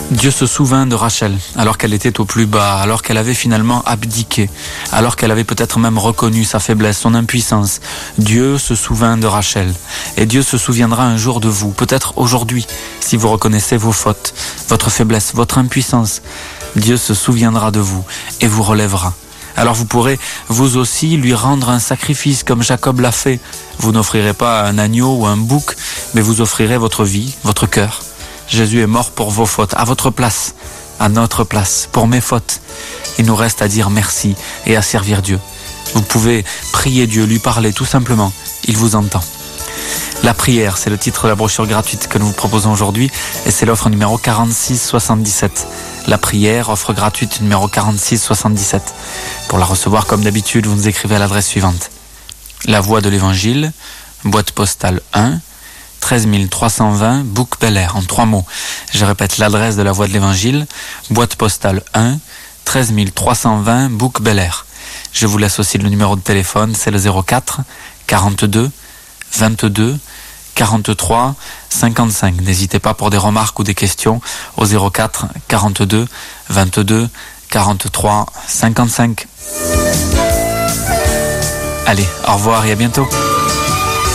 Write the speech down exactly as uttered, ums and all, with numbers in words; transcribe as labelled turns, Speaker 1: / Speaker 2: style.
Speaker 1: Dieu se souvint de Rachel, alors qu'elle était au plus bas, alors qu'elle avait finalement abdiqué, alors qu'elle avait peut-être même reconnu sa faiblesse, son impuissance. Dieu se souvint de Rachel. Et Dieu se souviendra un jour de vous, peut-être aujourd'hui, si vous reconnaissez vos fautes, votre faiblesse, votre impuissance. Dieu se souviendra de vous et vous relèvera. Alors vous pourrez, vous aussi, lui rendre un sacrifice comme Jacob l'a fait. Vous n'offrirez pas un agneau ou un bouc, mais vous offrirez votre vie, votre cœur. Jésus est mort pour vos fautes, à votre place, à notre place, pour mes fautes. Il nous reste à dire merci et à servir Dieu. Vous pouvez prier Dieu, lui parler tout simplement. Il vous entend. La prière, c'est le titre de la brochure gratuite que nous vous proposons aujourd'hui et c'est l'offre numéro quarante-six soixante-dix-sept. La prière, offre gratuite numéro quarante-six soixante-dix-sept. Pour la recevoir comme d'habitude, vous nous écrivez à l'adresse suivante. La Voix de l'Évangile, boîte postale un, treize trois cent vingt, Bouc-Bel-Air, en trois mots. Je répète l'adresse de la Voix de l'Évangile, boîte postale un, treize trois cent vingt, Bouc-Bel-Air. Je vous laisse aussi le numéro de téléphone, c'est le zéro quatre, quarante-deux, vingt-deux, quarante-trois, cinquante-cinq. N'hésitez pas pour des remarques ou des questions au zéro quatre, quarante-deux, vingt-deux, quarante-trois, cinquante-cinq. Allez, au revoir et à bientôt.